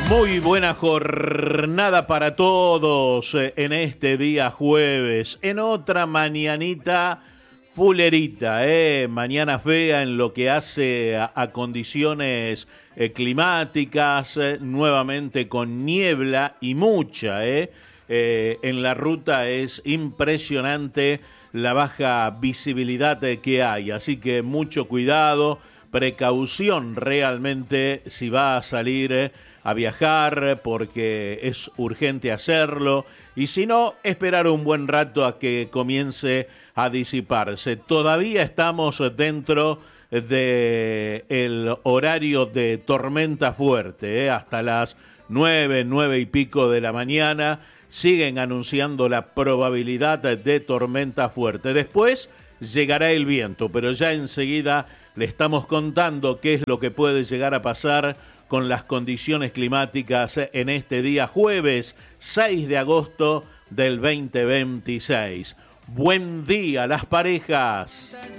Muy buena jornada para todos en este día jueves, en otra mañanita fulerita, mañana fea en lo que hace a condiciones climáticas, nuevamente con niebla y mucha, en la ruta es impresionante la baja visibilidad que hay, así que mucho cuidado, precaución realmente si va a salir a viajar porque es urgente hacerlo y si no, esperar un buen rato a que comience a disiparse. Todavía estamos dentro del horario de tormenta fuerte, hasta las 9 y pico de la mañana siguen anunciando la probabilidad de tormenta fuerte. Después llegará el viento, pero ya enseguida le estamos contando qué es lo que puede llegar a pasar con las condiciones climáticas en este día jueves 6 de agosto del 2026. Buen día, las parejas.